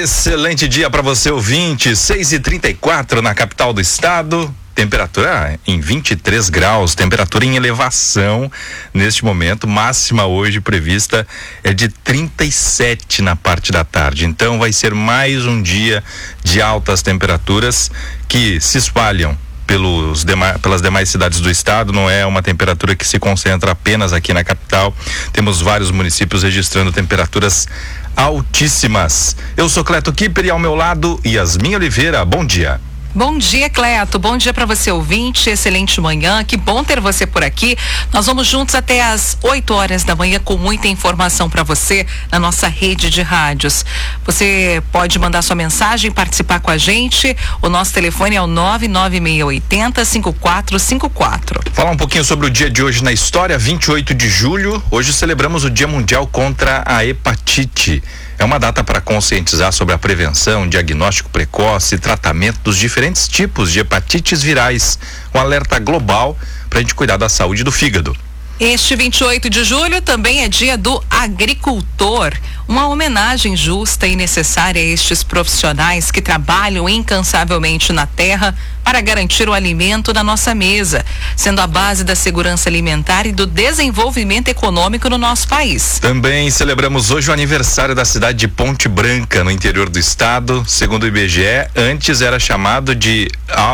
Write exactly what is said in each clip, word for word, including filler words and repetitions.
Excelente dia para você, ouvinte. seis e trinta e quatro na capital do estado. Temperatura em vinte e três graus, temperatura em elevação neste momento. Máxima hoje prevista é de trinta e sete na parte da tarde. Então vai ser mais um dia de altas temperaturas que se espalham pelos demais, pelas demais cidades do estado. Não é uma temperatura que se concentra apenas aqui na capital. Temos vários municípios registrando temperaturas altíssimas. Eu sou Cleto Kipper e ao meu lado Yasmin Oliveira. Bom dia. Bom dia, Cleto. Bom dia para você, ouvinte. Excelente manhã. Que bom ter você por aqui. Nós vamos juntos até às oito horas da manhã com muita informação para você na nossa rede de rádios. Você pode mandar sua mensagem, participar com a gente. O nosso telefone é o nove nove seis oito zero, cinco quatro cinco quatro. Falar um pouquinho sobre o dia de hoje na história. vinte e oito de julho. Hoje celebramos o Dia Mundial contra a Hepatite. É uma data para conscientizar sobre a prevenção, diagnóstico precoce e tratamento dos diferentes tipos de hepatites virais. Um alerta global para a gente cuidar da saúde do fígado. Este vinte e oito de julho também é dia do agricultor. Uma homenagem justa e necessária a estes profissionais que trabalham incansavelmente na terra para garantir o alimento na nossa mesa, sendo a base da segurança alimentar e do desenvolvimento econômico no nosso país. Também celebramos hoje o aniversário da cidade de Ponte Branca, no interior do estado. Segundo o I B G E, antes era chamado de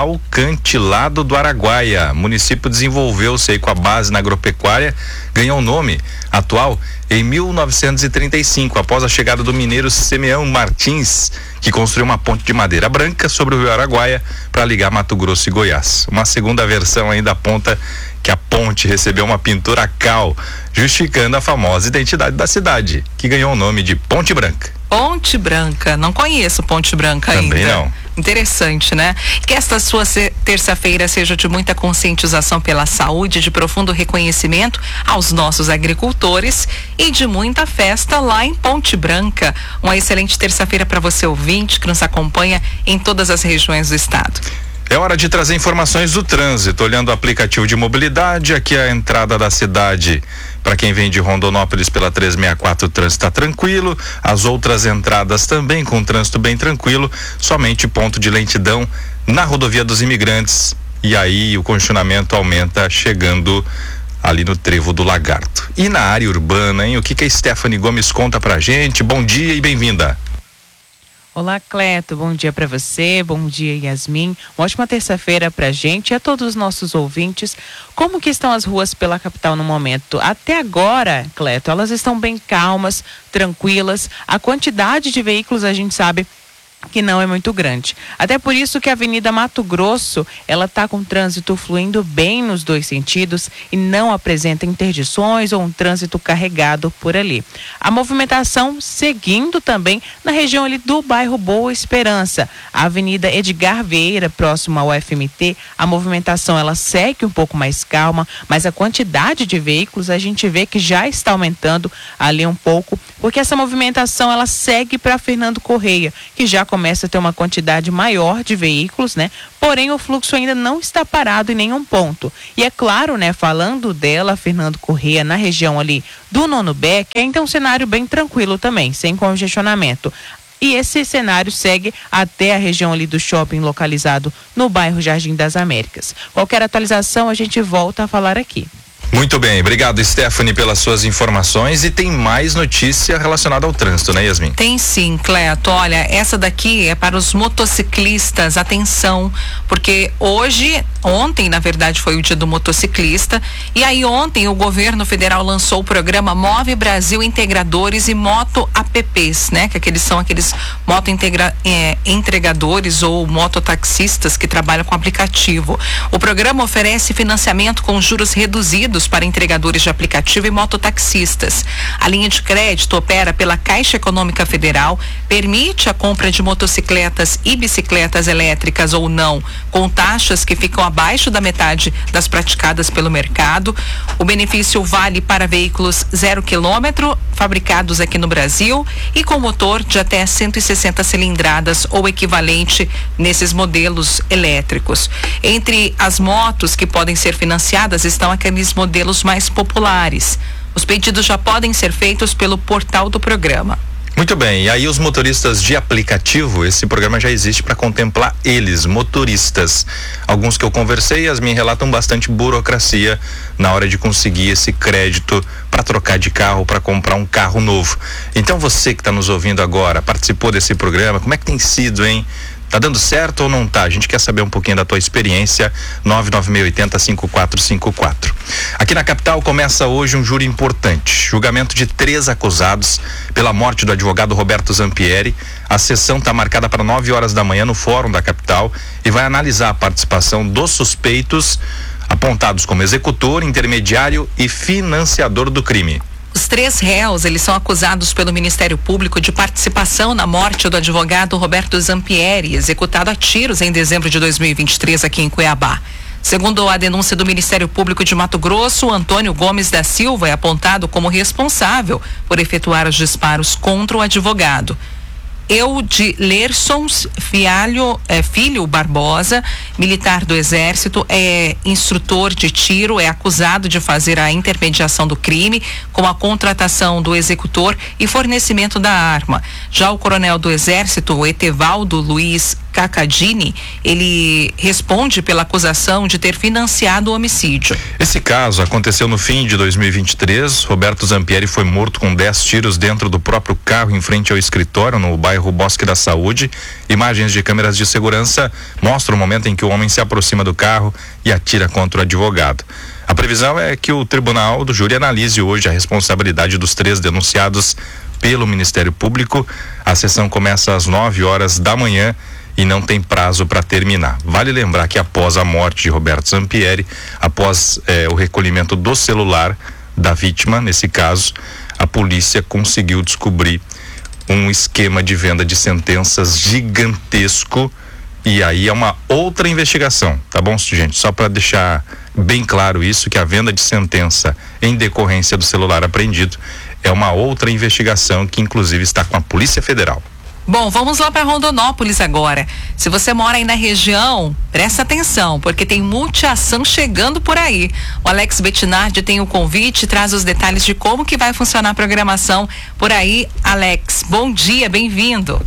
Alcantilado do Araguaia. O município desenvolveu-se aí com a base na agropecuária, ganhou o nome atual em mil novecentos e trinta e cinco, após a chegada do mineiro Simeão Martins, que construiu uma ponte de madeira branca sobre o rio Araguaia para ligar Mato Grosso e Goiás. Uma segunda versão ainda aponta que a ponte recebeu uma pintura a cal, justificando a famosa identidade da cidade, que ganhou o nome de Ponte Branca. Ponte Branca, não conheço Ponte Branca ainda. Também não. Interessante, né? Que esta sua terça-feira seja de muita conscientização pela saúde, de profundo reconhecimento aos nossos agricultores e de muita festa lá em Ponte Branca. Uma excelente terça-feira para você, ouvinte, que nos acompanha em todas as regiões do estado. É hora de trazer informações do trânsito. Olhando o aplicativo de mobilidade, aqui a entrada da cidade, para quem vem de Rondonópolis pela trezentos e sessenta e quatro, o trânsito está tranquilo. As outras entradas também com trânsito bem tranquilo. Somente ponto de lentidão na rodovia dos Imigrantes. E aí o congestionamento aumenta chegando ali no Trevo do Lagarto. E na área urbana, hein? O que que a Stephanie Gomes conta pra gente? Bom dia e bem-vinda. Olá, Cleto, bom dia para você, bom dia, Yasmin. Uma ótima terça-feira pra gente e a todos os nossos ouvintes. Como que estão as ruas pela capital no momento? Até agora, Cleto, elas estão bem calmas, tranquilas. A quantidade de veículos a gente sabe que não é muito grande. Até por isso que a Avenida Mato Grosso, ela está com trânsito fluindo bem nos dois sentidos e não apresenta interdições ou um trânsito carregado por ali. A movimentação seguindo também na região ali do bairro Boa Esperança. A Avenida Edgar Vieira, próximo ao F M T, a movimentação ela segue um pouco mais calma, mas a quantidade de veículos a gente vê que já está aumentando ali um pouco, porque essa movimentação ela segue para Fernando Correia, que já começa a ter uma quantidade maior de veículos, né? Porém, o fluxo ainda não está parado em nenhum ponto. E é claro, né? Falando dela, Fernando Correia, na região ali do Nono Beck, é então um cenário bem tranquilo também, sem congestionamento. E esse cenário segue até a região ali do shopping localizado no bairro Jardim das Américas. Qualquer atualização, a gente volta a falar aqui. Muito bem, obrigado, Stephanie, pelas suas informações. E tem mais notícia relacionada ao trânsito, né, Yasmin? Tem sim, Cleto. Olha, essa daqui é para os motociclistas. Atenção, porque hoje, ontem, na verdade, foi o dia do motociclista. E aí ontem o governo federal lançou o programa Move Brasil Integradores e Moto Apps, né? Que aqueles são aqueles moto integra, é, entregadores ou mototaxistas que trabalham com aplicativo. O programa oferece financiamento com juros reduzidos para entregadores de aplicativo e mototaxistas. A linha de crédito opera pela Caixa Econômica Federal, permite a compra de motocicletas e bicicletas elétricas ou não, com taxas que ficam abaixo da metade das praticadas pelo mercado. O benefício vale para veículos zero quilômetro, fabricados aqui no Brasil e com motor de até cento e sessenta cilindradas ou equivalente nesses modelos elétricos. Entre as motos que podem ser financiadas estão aqueles modelos mais populares. Os pedidos já podem ser feitos pelo portal do programa. Muito bem, e aí os motoristas de aplicativo, esse programa já existe para contemplar eles, motoristas. Alguns que eu conversei, as me relatam bastante burocracia na hora de conseguir esse crédito para trocar de carro, para comprar um carro novo. Então você que está nos ouvindo agora, participou desse programa, como é que tem sido, hein? Tá dando certo ou não tá? A gente quer saber um pouquinho da tua experiência. nove nove seis oito zero cinco quatro cinco quatro. Aqui na capital começa hoje um júri importante. Julgamento de três acusados pela morte do advogado Roberto Zampieri. A sessão está marcada para nove horas da manhã no Fórum da capital e vai analisar a participação dos suspeitos apontados como executor, intermediário e financiador do crime. Os três réus, eles são acusados pelo Ministério Público de participação na morte do advogado Roberto Zampieri, executado a tiros em dezembro de dois mil e vinte e três aqui em Cuiabá. Segundo a denúncia do Ministério Público de Mato Grosso, Antônio Gomes da Silva é apontado como responsável por efetuar os disparos contra o advogado. Eudilerson Fialho, é, Filho Barbosa, militar do Exército, é instrutor de tiro, é acusado de fazer a intermediação do crime, com a contratação do executor e fornecimento da arma. Já o coronel do Exército, o Etevaldo Luiz Cacadini, ele responde pela acusação de ter financiado o homicídio. Esse caso aconteceu no fim de dois mil e vinte e três. Roberto Zampieri foi morto com dez tiros dentro do próprio carro em frente ao escritório no bairro Bosque da Saúde. Imagens de câmeras de segurança mostram o momento em que o homem se aproxima do carro e atira contra o advogado. A previsão é que o tribunal do júri analise hoje a responsabilidade dos três denunciados pelo Ministério Público. A sessão começa às nove horas da manhã e não tem prazo para terminar. Vale lembrar que após a morte de Roberto Zampieri, após eh, o recolhimento do celular da vítima, nesse caso, a polícia conseguiu descobrir um esquema de venda de sentenças gigantesco, e aí é uma outra investigação, tá bom, gente? Só para deixar bem claro isso, que a venda de sentença em decorrência do celular apreendido é uma outra investigação que inclusive está com a Polícia Federal. Bom, vamos lá para Rondonópolis agora. Se você mora aí na região, presta atenção, porque tem multiação chegando por aí. O Alex Bettinardi tem o convite, traz os detalhes de como que vai funcionar a programação por aí. Alex, bom dia, bem-vindo.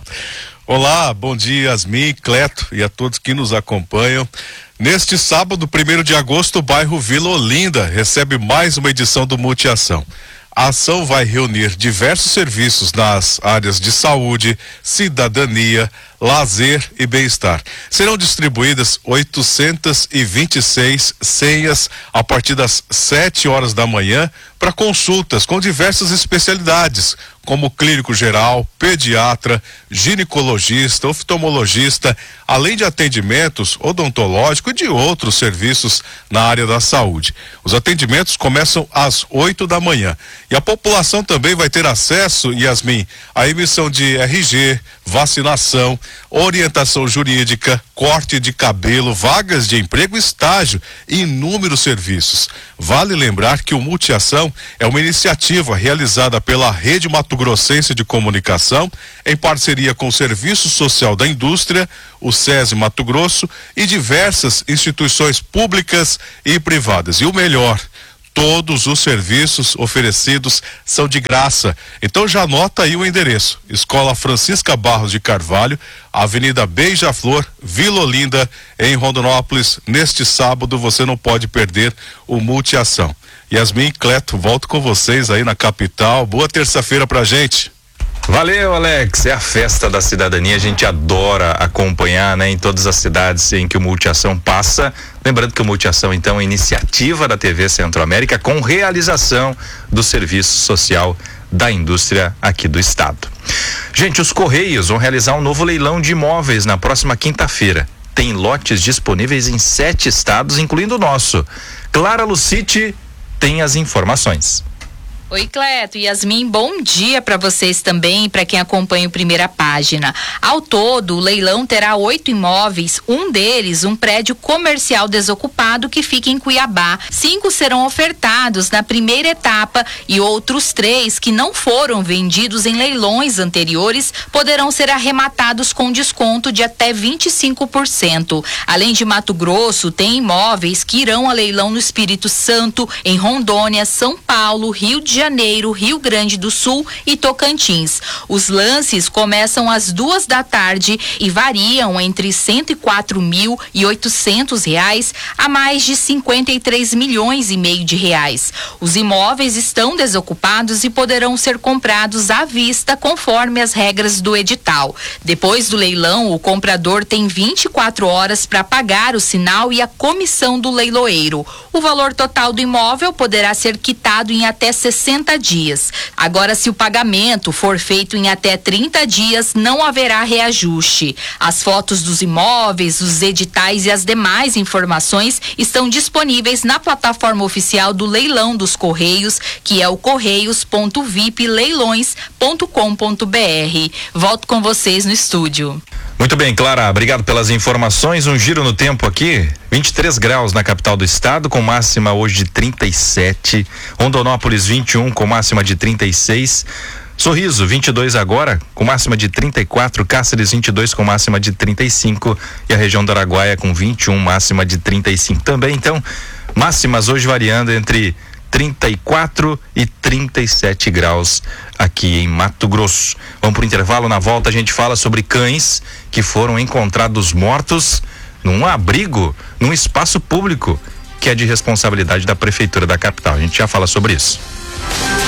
Olá, bom dia, Yasmin, Cleto e a todos que nos acompanham. Neste sábado, primeiro de agosto, o bairro Vila Olinda recebe mais uma edição do Multiação. A ação vai reunir diversos serviços nas áreas de saúde, cidadania, lazer e bem-estar. Serão distribuídas oitocentas e vinte e seis senhas a partir das sete horas da manhã para consultas com diversas especialidades, como clínico geral, pediatra, ginecologista, oftalmologista, além de atendimentos odontológicos e de outros serviços na área da saúde. Os atendimentos começam às oito da manhã. E a população também vai ter acesso, Yasmin, à emissão de R G, vacinação, orientação jurídica, corte de cabelo, vagas de emprego, estágio e inúmeros serviços. Vale lembrar que o Multiação é uma iniciativa realizada pela Rede Mato Grossense de Comunicação, em parceria com o Serviço Social da Indústria, o SESI Mato Grosso e diversas instituições públicas e privadas. E o melhor, todos os serviços oferecidos são de graça. Então já anota aí o endereço: Escola Francisca Barros de Carvalho, Avenida Beija-Flor, Vila Olinda, em Rondonópolis. Neste sábado você não pode perder o Multiação. Yasmin, Cleto, volto com vocês aí na capital. Boa terça-feira pra gente. Valeu, Alex. É a festa da cidadania, a gente adora acompanhar, né, em todas as cidades em que o Multiação passa. Lembrando que o Multiação, então, é iniciativa da T V Centro-América com realização do Serviço Social da Indústria aqui do estado. Gente, os Correios vão realizar um novo leilão de imóveis na próxima quinta-feira. Tem lotes disponíveis em sete estados, incluindo o nosso. Clara Lucite tem as informações. Oi, Cleto, Yasmin, bom dia para vocês também e para quem acompanha o Primeira Página. Ao todo, o leilão terá oito imóveis, um deles um prédio comercial desocupado que fica em Cuiabá. Cinco serão ofertados na primeira etapa e outros três que não foram vendidos em leilões anteriores poderão ser arrematados com desconto de até vinte e cinco por cento. Além de Mato Grosso, tem imóveis que irão a leilão no Espírito Santo, em Rondônia, São Paulo, Rio de Janeiro, Rio Grande do Sul e Tocantins. Os lances começam às duas da tarde e variam entre cento e quatro mil e oitocentos reais a mais de cinquenta e três milhões e meio de reais. Os imóveis estão desocupados e poderão ser comprados à vista conforme as regras do edital. Depois do leilão, o comprador tem vinte e quatro horas para pagar o sinal e a comissão do leiloeiro. O valor total do imóvel poderá ser quitado em até sessenta dias. Agora, se o pagamento for feito em até trinta dias, não haverá reajuste. As fotos dos imóveis, os editais e as demais informações estão disponíveis na plataforma oficial do Leilão dos Correios, que é o correios ponto vip leilões ponto com ponto br. Volto com vocês no estúdio. Muito bem, Clara, obrigado pelas informações. Um giro no tempo aqui, vinte e três graus na capital do estado, com máxima hoje de trinta e sete. Rondonópolis vinte e um, com máxima de trinta e seis. Sorriso vinte e dois agora, com máxima de trinta e quatro. Cáceres vinte e dois, com máxima de trinta e cinco. E a região do Araguaia com vinte e um, máxima de trinta e cinco também. Então, máximas hoje variando entre trinta e quatro e trinta e sete graus aqui em Mato Grosso. Vamos pro intervalo, na volta a gente fala sobre cães que foram encontrados mortos num abrigo, num espaço público, que é de responsabilidade da prefeitura da capital. A gente já fala sobre isso.